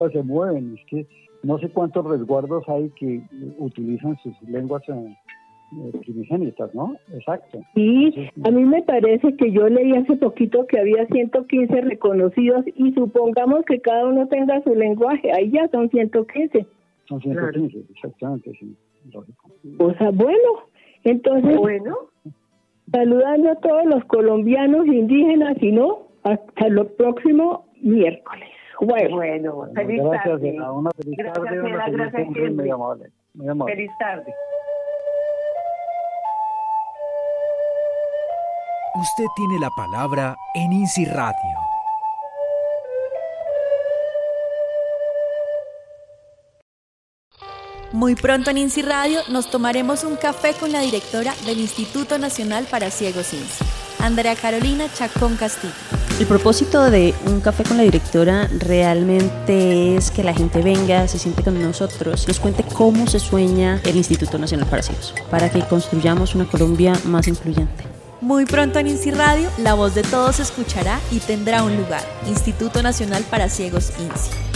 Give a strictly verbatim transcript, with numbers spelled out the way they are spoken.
se mueven, es que no sé cuántos resguardos hay que utilizan sus lenguas eh, eh, primigénitas, ¿no? Exacto. Sí, Entonces, a mí me parece que yo leí hace poquito que había ciento quince reconocidos y supongamos que cada uno tenga su lenguaje, ahí ya son ciento quince. son ciento quince, claro. Exactamente, sí, lógico. O sea, bueno, entonces, bueno, saludando a todos los colombianos indígenas y no, hasta el próximo miércoles. Bueno, bueno, feliz gracias, tarde. Gracias, una feliz gracias, tarde, una feliz gracias, tarde, muy amable, muy amable. Feliz tarde. Usted tiene la palabra en INSI Radio. Muy pronto en INSI Radio nos tomaremos un café con la directora del Instituto Nacional para Ciegos INSI, Andrea Carolina Chacón Castillo. El propósito de un café con la directora realmente es que la gente venga, se siente con nosotros, nos cuente cómo se sueña el Instituto Nacional para Ciegos, para que construyamos una Colombia más incluyente. Muy pronto en INSI Radio, la voz de todos se escuchará y tendrá un lugar. Instituto Nacional para Ciegos INSI.